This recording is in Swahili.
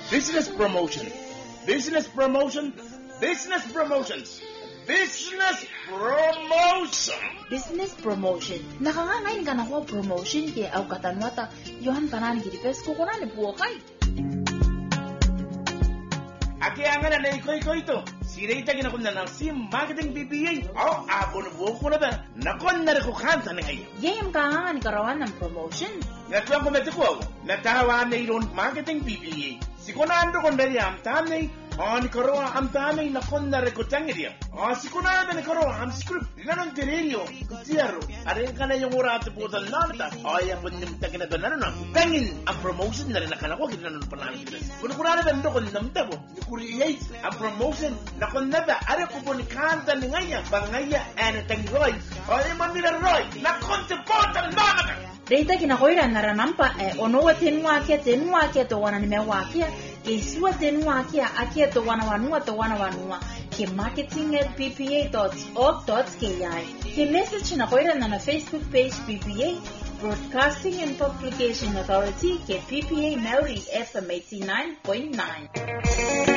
Business promotion. Business promotion. Business promotions. Business promotion. Business promotion. Nakangangain ka na ko promotion kaya au katanwata yohan kanan gidi pes ko kunan buokay. Aki angan na ikoy to. Sirita kinakunda ng si marketing BBA. Oh, ako na buo ko na ba? Nakon na rin ko kanta na ngayon. Yayam ka nga karawan ng promotion. Natuang kumete ko. Natawa na iron marketing BBA. Sikunando ko na riyam tanay. Ni karoa am tanay nakon na rin ko tangiriya. Sikunando ni karoa am script. Ganon tirelyo. Zero. Arin ka na yung urato po sa lamata. Ang bunimtagin na doon na. Tangin ang promotion na rin nakanako. Ginanon pa namin sila. Kunukunano ba ndo ko namtabo. Ni create ang promotion na kunada. Ari ko po ni kanta ni ngaya. Bangaya anatang Roy. Yung mamila Roy. Nakonte po sa lamata. Reita kinakoira naranampa onowa tenwa kia to wana nimewa kia isua tenwa kia akia to wana wanua ke marketing@bpa.org.ki ke message nakoira na Facebook page BPA Broadcasting and Publication Authority ke BPA Maori FM 89.9